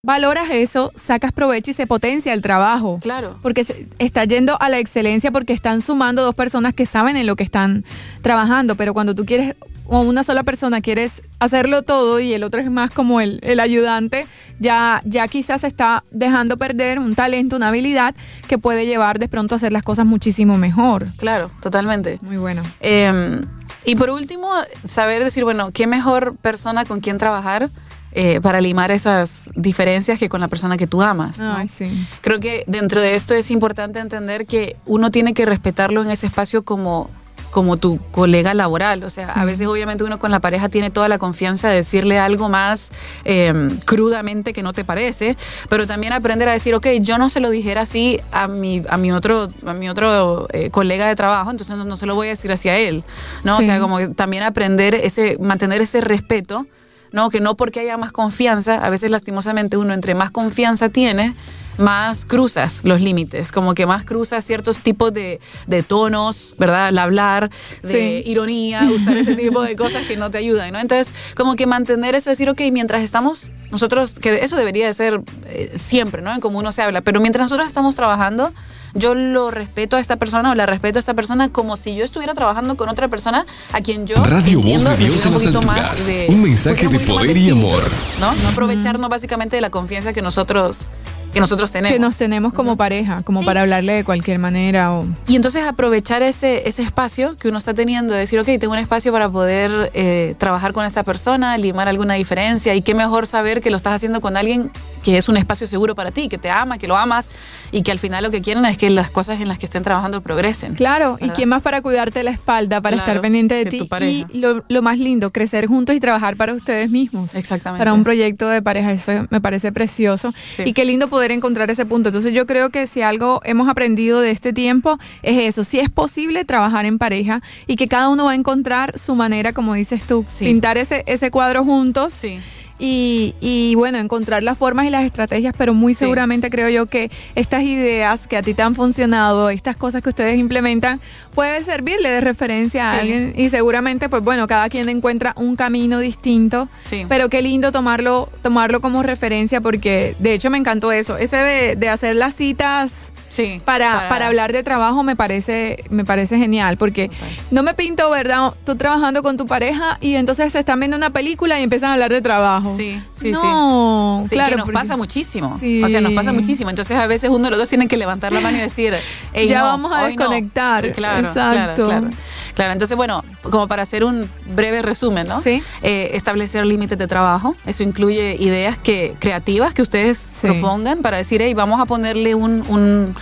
valoras eso, sacas provecho y se potencia el trabajo. Claro. Porque está yendo a la excelencia porque están sumando dos personas que saben en lo que están trabajando, pero cuando tú quieres, o una sola persona quieres hacerlo todo y el otro es más como el ayudante, ya quizás está dejando perder un talento, una habilidad que puede llevar de pronto a hacer las cosas muchísimo mejor. Claro, totalmente. Muy bueno. Y por último, saber decir, bueno, ¿qué mejor persona con quien trabajar para limar esas diferencias que con la persona que tú amas, ¿no? Ay, sí. Creo que dentro de esto es importante entender que uno tiene que respetarlo en ese espacio como tu colega laboral. O sea, sí. A veces obviamente uno con la pareja tiene toda la confianza de decirle algo más crudamente que no te parece, pero también aprender a decir, ok, yo no se lo dijera así a mi otro colega de trabajo, entonces no se lo voy a decir así a él, ¿no? Sí. O sea, como que también mantener ese respeto, ¿no? Que no porque haya más confianza, a veces lastimosamente uno entre más confianza tiene, más cruzas los límites, como que más cruzas ciertos tipos de tonos, ¿verdad? Al hablar, de ironía, usar ese tipo de cosas que no te ayudan, ¿no? Entonces, como que mantener eso, decir, ok, mientras estamos nosotros, que eso debería de ser siempre, ¿no? En cómo uno se habla, pero mientras nosotros estamos trabajando, yo lo respeto a esta persona o la respeto a esta persona como si yo estuviera trabajando con otra persona a quien yo Radio Voz de Dios en las alturas. Un mensaje de poder y amor. No aprovecharnos básicamente de la confianza que nosotros tenemos. Que nos tenemos como pareja, como para hablarle de cualquier manera. Y entonces aprovechar ese espacio que uno está teniendo, de decir, ok, tengo un espacio para poder trabajar con esta persona, limar alguna diferencia, y qué mejor saber que lo estás haciendo con alguien que es un espacio seguro para ti, que te ama, que lo amas, y que al final lo que quieren es que las cosas en las que estén trabajando progresen. Claro, ¿verdad? ¿Y quién más para cuidarte la espalda, para estar pendiente de ti? Y lo más lindo, crecer juntos y trabajar para ustedes mismos. Exactamente. Para un proyecto de pareja, eso me parece precioso. Sí. Y qué lindo poder encontrar ese punto. Entonces yo creo que si algo hemos aprendido de este tiempo es eso, si es posible trabajar en pareja y que cada uno va a encontrar su manera, como dices tú, pintar ese cuadro juntos. Sí. Y bueno, encontrar las formas y las estrategias, pero muy seguramente creo yo que estas ideas que a ti te han funcionado, estas cosas que ustedes implementan, puede servirle de referencia a alguien, y seguramente, pues bueno, cada quien encuentra un camino distinto, pero qué lindo tomarlo como referencia, porque de hecho me encantó eso, ese de hacer las citas. Sí, para hablar de trabajo me parece genial, porque no me pinto, ¿verdad? Tú trabajando con tu pareja y entonces se están viendo una película y empiezan a hablar de trabajo. Sí, claro. Que nos pasa muchísimo. Sí. O sea, nos pasa muchísimo. Entonces a veces uno de los dos tiene que levantar la mano y decir, ya vamos a desconectar. No. Claro, exacto. Claro, entonces bueno, como para hacer un breve resumen, ¿no? Sí. Establecer límites de trabajo. Eso incluye ideas creativas que ustedes propongan para decir, hey, vamos a ponerle un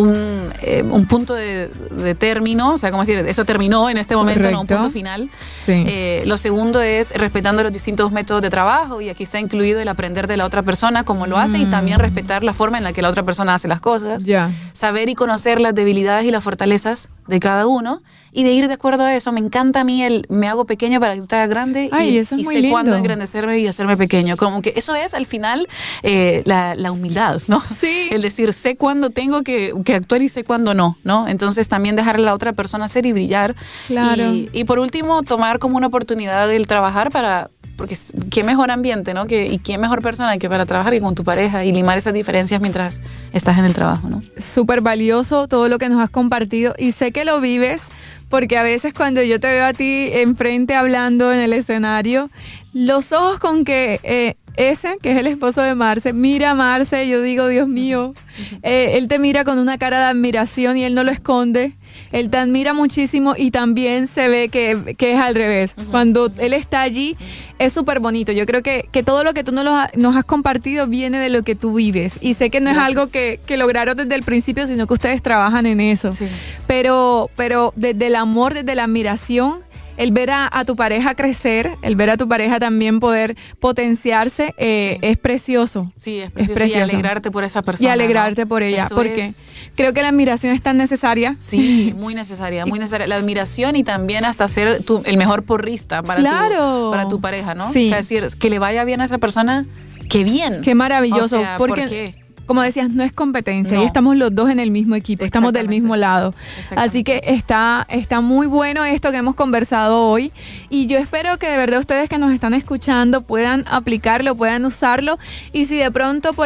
punto de término, o sea, como decir, eso terminó en este momento, no un punto final. Sí. Lo segundo es respetando los distintos métodos de trabajo, y aquí está incluido el aprender de la otra persona cómo lo hace, y también respetar la forma en la que la otra persona hace las cosas. Saber y conocer las debilidades y las fortalezas de cada uno, y de ir de acuerdo a eso. Me encanta a mí me hago pequeño para que tú te hagas grande. Eso es y muy sé lindo. cuándo engrandecerme y hacerme pequeño. Como que eso es al final la humildad, ¿no? Sí. El decir, sé cuándo tengo que actuar y sé cuándo no, ¿no? Entonces también dejar a la otra persona ser y brillar. Claro. Y por último, tomar como una oportunidad el trabajar porque qué mejor ambiente, ¿no? Y qué mejor persona que para trabajar y con tu pareja y limar esas diferencias mientras estás en el trabajo, ¿no? Súper valioso todo lo que nos has compartido, y sé que lo vives, porque a veces cuando yo te veo a ti enfrente hablando en el escenario, los ojos con que ese, que es el esposo de Marce, mira a Marce, yo digo, Dios mío, él te mira con una cara de admiración y él no lo esconde. Él te admira muchísimo, y también se ve que es al revés. Cuando él está allí, es súper bonito. Yo creo que todo lo que tú nos has compartido viene de lo que tú vives. Y sé que no es algo que lograron desde el principio, sino que ustedes trabajan en eso. Sí. Pero desde el amor, desde la admiración, el ver a tu pareja crecer, el ver a tu pareja también poder potenciarse, es precioso. Sí, es precioso. Y alegrarte por esa persona. Y alegrarte por ella, eso porque creo que la admiración es tan necesaria. Sí, muy necesaria, muy necesaria. La admiración, y también hasta ser el mejor porrista para tu pareja, ¿no? Sí. O sea, decir, que le vaya bien a esa persona, qué bien. Qué maravilloso. O sea, porque ¿por qué? como decías, no es competencia, y estamos los dos en el mismo equipo, estamos del mismo lado. Así que está muy bueno esto que hemos conversado hoy, y yo espero que de verdad ustedes que nos están escuchando puedan aplicarlo, puedan usarlo, y si de pronto por